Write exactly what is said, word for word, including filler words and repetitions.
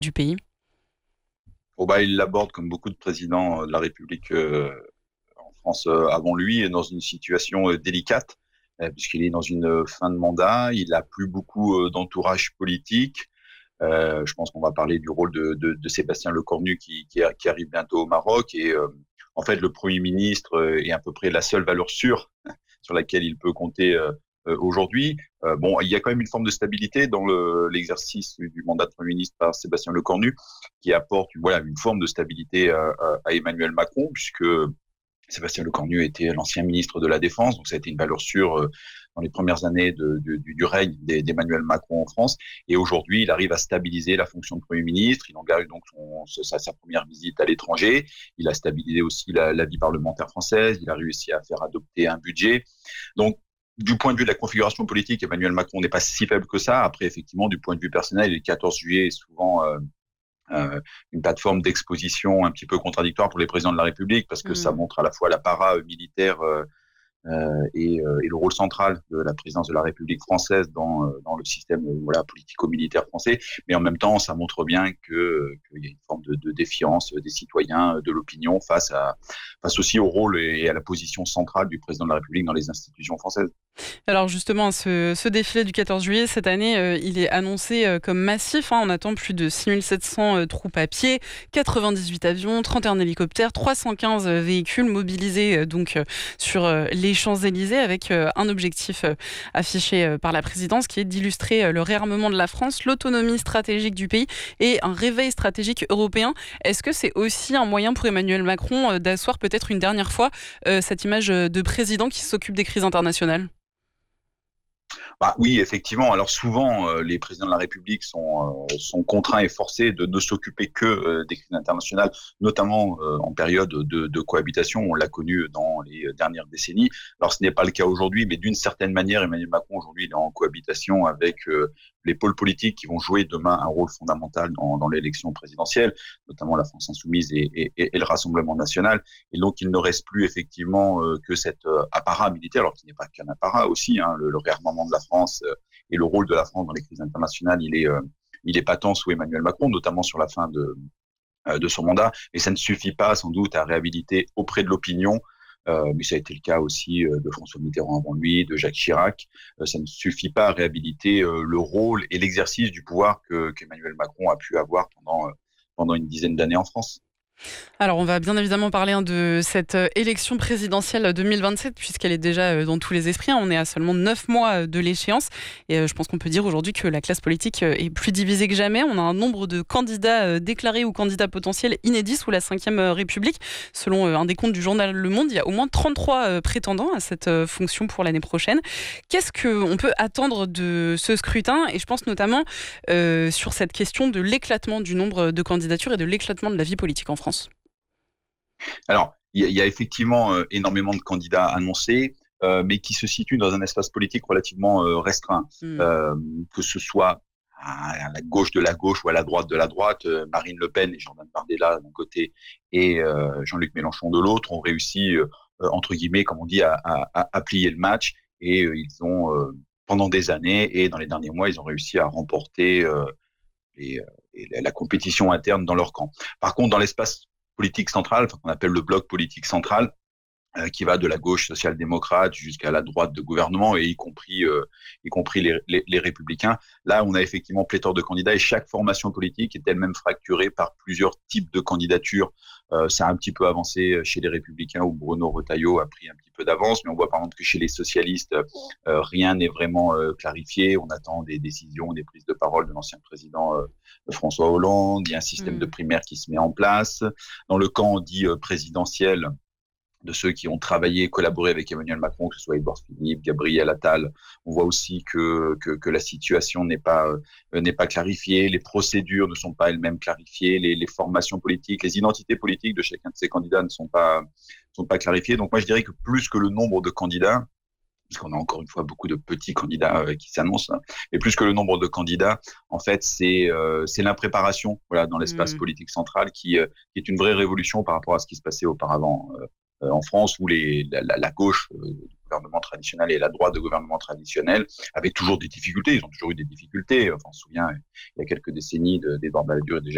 du pays? Oh bah, il l'aborde comme beaucoup de présidents de la République euh, en France euh, avant lui, et dans une situation euh, délicate, euh, puisqu'il est dans une euh, fin de mandat, il a plus beaucoup euh, d'entourage politique. Euh, je pense qu'on va parler du rôle de, de, de Sébastien Lecornu qui, qui, qui arrive bientôt au Maroc. Et euh, en fait, le Premier ministre euh, est à peu près la seule valeur sûre sur laquelle il peut compter euh, euh, aujourd'hui. Euh, bon, il y a quand même une forme de stabilité dans le, l'exercice du mandat de Premier ministre par Sébastien Lecornu, qui apporte voilà, une forme de stabilité euh, à Emmanuel Macron, puisque Sébastien Lecornu était l'ancien ministre de la Défense, donc ça a été une valeur sûre euh, dans les premières années de, de, du, du règne d'Emmanuel Macron en France. Et aujourd'hui, il arrive à stabiliser la fonction de Premier ministre. Il engage donc son, sa, sa première visite à l'étranger. Il a stabilisé aussi la, la vie parlementaire française. Il a réussi à faire adopter un budget. Donc, du point de vue de la configuration politique, Emmanuel Macron n'est pas si faible que ça. Après, effectivement, du point de vue personnel, le quatorze juillet est souvent euh, euh, une plateforme d'exposition un petit peu contradictoire pour les présidents de la République, parce que ça Mmh. montre à la fois l'apparat militaire euh, euh, et, euh, et le rôle central de la présidence de la République française dans, euh, dans le système euh, voilà, politico-militaire français, mais en même temps, ça montre bien que euh, qu'il y a une forme de, de défiance des citoyens, de l'opinion face à face aussi au rôle et à la position centrale du président de la République dans les institutions françaises. Alors justement, ce, ce défilé du quatorze juillet, cette année, euh, il est annoncé euh, comme massif, hein. On attend plus de six mille sept cents euh, troupes à pied, quatre-vingt-dix-huit avions, trente et un hélicoptères, trois cent quinze euh, véhicules mobilisés euh, donc euh, sur euh, les Champs-Élysées, avec euh, un objectif euh, affiché euh, par la présidence qui est d'illustrer euh, le réarmement de la France, l'autonomie stratégique du pays et un réveil stratégique européen. Est-ce que c'est aussi un moyen pour Emmanuel Macron euh, d'asseoir peut-être une dernière fois euh, cette image euh, de président qui s'occupe des crises internationales? Bah oui, effectivement. Alors souvent, euh, les présidents de la République sont, euh, sont contraints et forcés de ne s'occuper que euh, des crises internationales, notamment euh, en période de, de cohabitation. On l'a connu dans les dernières décennies. Alors ce n'est pas le cas aujourd'hui, mais d'une certaine manière, Emmanuel Macron aujourd'hui il est en cohabitation avec euh, les pôles politiques qui vont jouer demain un rôle fondamental dans, dans l'élection présidentielle, notamment la France insoumise et, et, et le Rassemblement national. Et donc il ne reste plus effectivement euh, que cet euh, apparat militaire, alors qu'il n'est pas qu'un apparat aussi, hein, le, le réarmement de la France euh, et le rôle de la France dans les crises internationales, il est, euh, il est patent sous Emmanuel Macron, notamment sur la fin de, euh, de son mandat. Mais ça ne suffit pas sans doute à réhabiliter auprès de l'opinion, euh, mais ça a été le cas aussi euh, de François Mitterrand avant lui, de Jacques Chirac. Euh, ça ne suffit pas à réhabiliter euh, le rôle et l'exercice du pouvoir que, qu'Emmanuel Macron a pu avoir pendant, euh, pendant une dizaine d'années en France. Alors, on va bien évidemment parler hein, de cette euh, élection présidentielle deux mille vingt-sept, puisqu'elle est déjà euh, dans tous les esprits, hein. On est à seulement neuf mois euh, de l'échéance. Et euh, je pense qu'on peut dire aujourd'hui que la classe politique euh, est plus divisée que jamais. On a un nombre de candidats euh, déclarés ou candidats potentiels inédits sous la cinquième euh, République. Selon euh, un décompte du journal Le Monde, il y a au moins trente-trois euh, prétendants à cette euh, fonction pour l'année prochaine. Qu'est-ce qu'on peut attendre de ce scrutin? Et je pense notamment euh, sur cette question de l'éclatement du nombre de candidatures et de l'éclatement de la vie politique en France. Alors, il y, a- il y a effectivement euh, énormément de candidats annoncés, euh, mais qui se situent dans un espace politique relativement euh, restreint, Hmm. Euh, que ce soit à la gauche de la gauche ou à la droite de la droite. euh, Marine Le Pen et Jordan Bardella d'un côté et euh, Jean-Luc Mélenchon de l'autre ont réussi, euh, euh, entre guillemets, comme on dit, à, à- à- à plier le match. Et euh, ils ont, euh, pendant des années et dans les derniers mois, ils ont réussi à remporter euh, les, euh, et la, la compétition interne dans leur camp. Par contre, dans l'espace politique central, enfin, qu'on appelle le bloc politique central, euh, qui va de la gauche social-démocrate jusqu'à la droite de gouvernement, et y compris, euh, y compris les, les, les républicains. Là, on a effectivement pléthore de candidats et chaque formation politique est elle-même fracturée par plusieurs types de candidatures. Euh, ça a un petit peu avancé chez les républicains où Bruno Retailleau a pris un petit peu d'avance, mais on voit par exemple que chez les socialistes, euh, rien n'est vraiment euh, clarifié. On attend des décisions, des prises de parole de l'ancien président euh, François Hollande. Il y a un système de Hmm. primaire qui se met en place. Dans le camp dit euh, présidentiel, de ceux qui ont travaillé et collaboré avec Emmanuel Macron, que ce soit Édouard Philippe, Gabriel Attal. On voit aussi que, que, que la situation n'est pas, euh, n'est pas clarifiée, les procédures ne sont pas elles-mêmes clarifiées, les, les formations politiques, les identités politiques de chacun de ces candidats ne sont pas, sont pas clarifiées. Donc moi, je dirais que plus que le nombre de candidats, parce qu'on a encore une fois beaucoup de petits candidats euh, qui s'annoncent, hein, et plus que le nombre de candidats, en fait, c'est euh, c'est l'impréparation, voilà, dans l'espace Hmm. politique central qui, euh, qui est une vraie révolution par rapport à ce qui se passait auparavant euh, euh, en France, où les, la, la, la gauche euh, du gouvernement traditionnel et la droite de gouvernement traditionnel avaient toujours des difficultés. Ils ont toujours eu des difficultés. Enfin, on se souvient, il y a quelques décennies, d'Edouard Balladur et de